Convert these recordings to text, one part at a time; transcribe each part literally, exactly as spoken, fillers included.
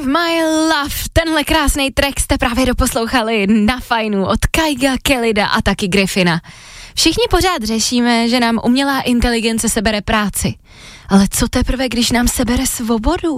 Save My Love, tenhle krásný track jste právě doposlouchali na Fajnu od Kaiga, Kellida a taky Griffina. Všichni pořád řešíme, že nám umělá inteligence sebere práci. Ale co teprve, když nám sebere svobodu?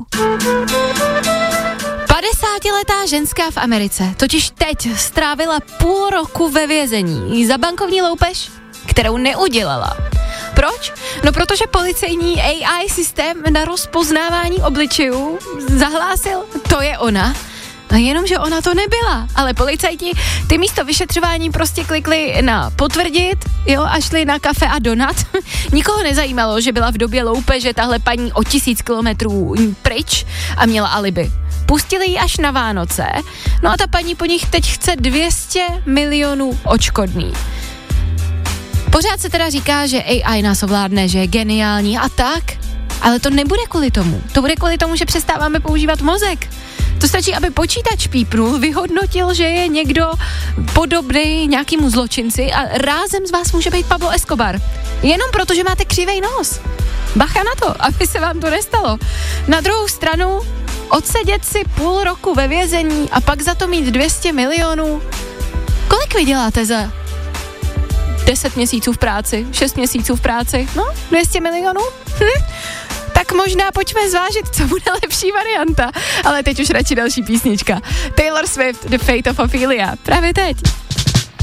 padesátiletá ženská v Americe totiž teď strávila půl roku ve vězení za bankovní loupež, kterou neudělala. Proč? No protože policejní A I systém na rozpoznávání obličejů zahlásil, to je ona. A jenomže ona to nebyla, ale policajti ty místo vyšetřování prostě klikli na potvrdit, jo, a šli na kafe a donut. Nikoho nezajímalo, že byla v době loupeže tahle paní o tisíc kilometrů pryč a měla alibi. Pustili ji až na Vánoce, no a ta paní po nich teď chce dvě stě milionů odškodný. Pořád se teda říká, že A I nás ovládne, že je geniální a tak, ale to nebude kvůli tomu. To bude kvůli tomu, že přestáváme používat mozek. To stačí, aby počítač pípnul, vyhodnotil, že je někdo podobný nějakému zločinci a rázem z vás může být Pablo Escobar. Jenom proto, že máte křivej nos. Bacha na to, aby se vám to nestalo. Na druhou stranu, odsedět si půl roku ve vězení a pak za to mít dvě stě milionů. Kolik vy děláte za deset měsíců v práci, šest měsíců v práci? No, dvě stě milionů? Hm. Tak možná pojďme zvážit, co bude lepší varianta. Ale teď už radši další písnička. Taylor Swift, The Fate of Ophelia. Právě teď.